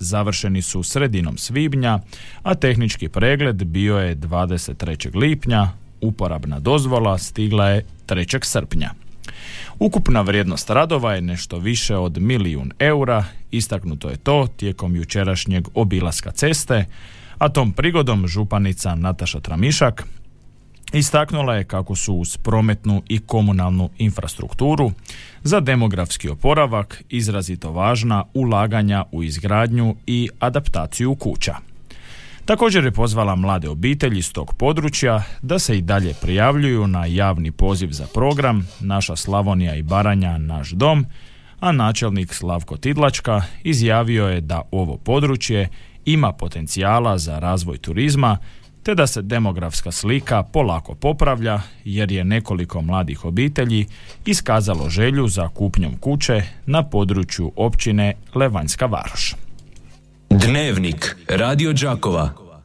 završeni su sredinom svibnja, a tehnički pregled bio je 23. lipnja, uporabna dozvola stigla je 3. srpnja. Ukupna vrijednost radova je nešto više od 1 milijun eura, istaknuto je to tijekom jučerašnjeg obilaska ceste, a tom prigodom županica Nataša Tramišak istaknula je kako su uz prometnu i komunalnu infrastrukturu za demografski oporavak izrazito važna ulaganja u izgradnju i adaptaciju kuća. Također je pozvala mlade obitelji iz tog područja da se i dalje prijavljuju na javni poziv za program Naša Slavonija i Baranja, naš dom, a načelnik Slavko Tidlačka izjavio je da ovo područje ima potencijala za razvoj turizma, te da se demografska slika polako popravlja jer je nekoliko mladih obitelji iskazalo želju za kupnjom kuće na području općine Levanjska Varoš. Dnevnik Radio Đakova.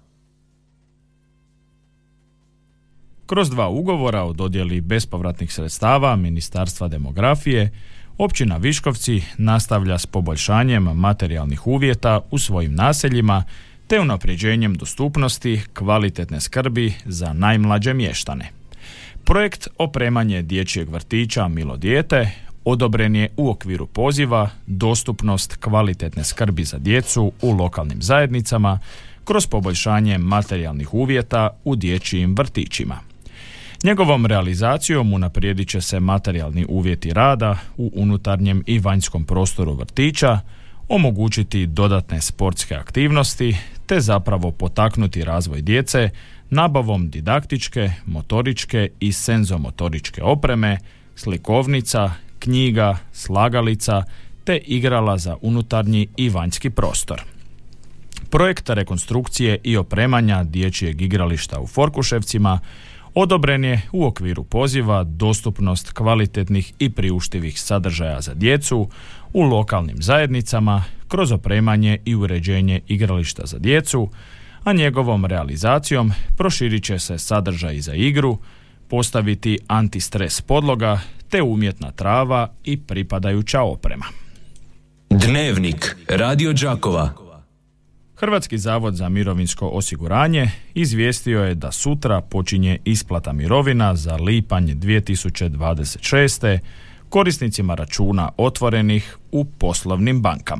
Kroz 2 ugovora o dodjeli bespovratnih sredstava Ministarstva demografije, općina Viškovci nastavlja s poboljšanjem materijalnih uvjeta u svojim naseljima te unapređenjem dostupnosti kvalitetne skrbi za najmlađe mještane. Projekt opremanje dječjeg vrtića Milo dijete odobren je u okviru poziva Dostupnost kvalitetne skrbi za djecu u lokalnim zajednicama kroz poboljšanje materijalnih uvjeta u dječjim vrtićima. Njegovom realizacijom unaprijedit će se materijalni uvjeti rada u unutarnjem i vanjskom prostoru vrtića, omogućiti dodatne sportske aktivnosti te zapravo potaknuti razvoj djece nabavom didaktičke, motoričke i senzomotoričke opreme, slikovnica, knjiga, slagalica te igrala za unutarnji i vanjski prostor. Projekt rekonstrukcije i opremanja dječjeg igrališta u Forkuševcima odobren je u okviru poziva Dostupnost kvalitetnih i priuštivih sadržaja za djecu u lokalnim zajednicama kroz opremanje i uređenje igrališta za djecu, a njegovom realizacijom proširit će se sadržaj za igru, postaviti antistres podloga te umjetna trava i pripadajuća oprema. Dnevnik Radio Đakova. Hrvatski zavod za mirovinsko osiguranje izvijestio je da sutra počinje isplata mirovina za lipanj 2026. korisnicima računa otvorenih u poslovnim bankama.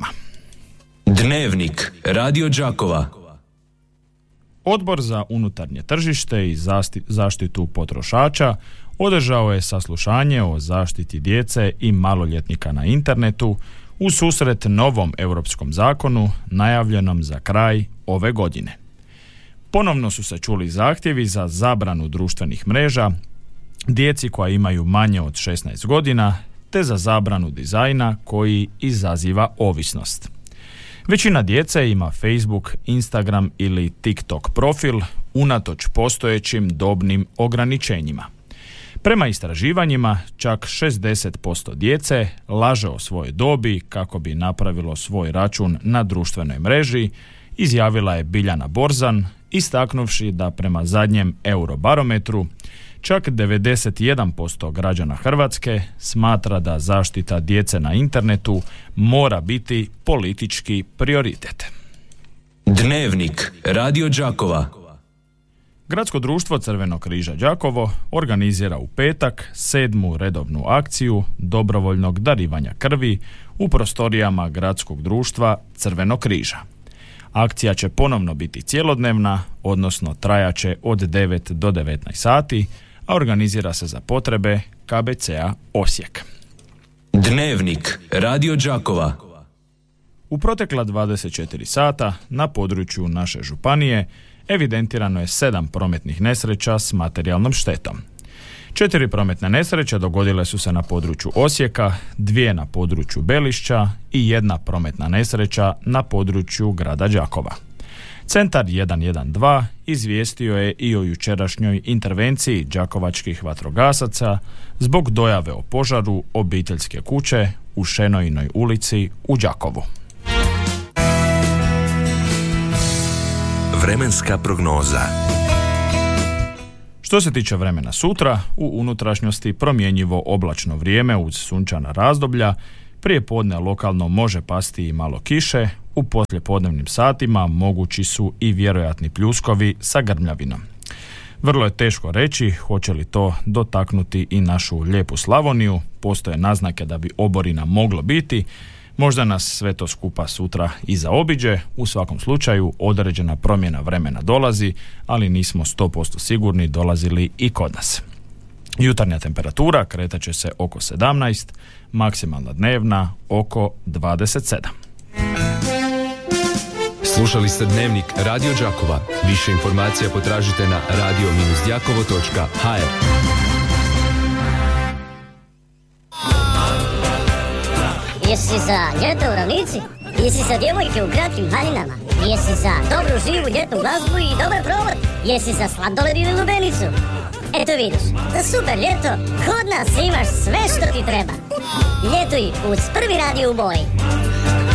Dnevnik Radio Đakova. Odbor za unutarnje tržište i zaštitu potrošača održao je saslušanje o zaštiti djece i maloljetnika na internetu u susret novom europskom zakonu najavljenom za kraj ove godine. Ponovno su se čuli zahtjevi za zabranu društvenih mreža djeci koja imaju manje od 16 godina te za zabranu dizajna koji izaziva ovisnost. Većina djece ima Facebook, Instagram ili TikTok profil unatoč postojećim dobnim ograničenjima. Prema istraživanjima, čak 60% djece laže o svojoj dobi kako bi napravilo svoj račun na društvenoj mreži, izjavila je Biljana Borzan, istaknuvši da prema zadnjem Eurobarometru čak 91% građana Hrvatske smatra da zaštita djece na internetu mora biti politički prioritet. Dnevnik Radio Đakova. Gradsko društvo Crvenog križa Đakovo organizira u petak 7. redovnu akciju dobrovoljnog darivanja krvi u prostorijama Gradskog društva Crvenog križa. Akcija će ponovno biti cjelodnevna, odnosno trajaće od 9 do 19 sati, a organizira se za potrebe KBC-a Osijek. Dnevnik Radio Đakova. U protekla 24 sata na području naše županije evidentirano je 7 prometnih nesreća s materijalnom štetom. 4 prometne nesreće dogodile su se na području Osijeka, 2 na području Belišća i 1 prometna nesreća na području grada Đakova. Centar 112 izvijestio je i o jučerašnjoj intervenciji đakovačkih vatrogasaca zbog dojave o požaru obiteljske kuće u Šenojinoj ulici u Đakovu. Vremenska prognoza. Što se tiče vremena sutra, u unutrašnjosti promjenjivo oblačno vrijeme uz sunčana razdoblja, prije podne lokalno može pasti i malo kiše, U poslijepodnevnim satima mogući su i vjerojatni pljuskovi sa grmljavinom. Vrlo je teško reći hoće li to dotaknuti i našu lijepu Slavoniju. Postoje naznake da bi oborina moglo biti. Možda nas sve to skupa sutra i zaobiđe. U svakom slučaju određena promjena vremena dolazi, ali nismo 100% sigurni dolazili i kod nas. Jutarnja temperatura kretat će se oko 17, maksimalna dnevna oko 27. Slušali ste Dnevnik Radio Đakova. Više informacija potražite na radio-đakovo.hr. Jesi za ljeto u ravnici? Jesi za djevojke u kratkim haljinama? Jesi za dobru živu ljetnu glazbu i dobar provod? Jesi za sladoled ili lubenicu? Eto vidiš, za super ljeto kod nas imaš sve što ti treba. Ljetuj uz prvi radio u boji.